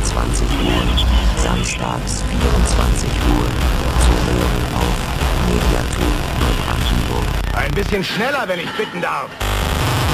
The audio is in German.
20 Uhr, samstags 24 Uhr, zu hören auf Mediathek Neubrandenburg. Ein bisschen schneller, wenn ich bitten darf.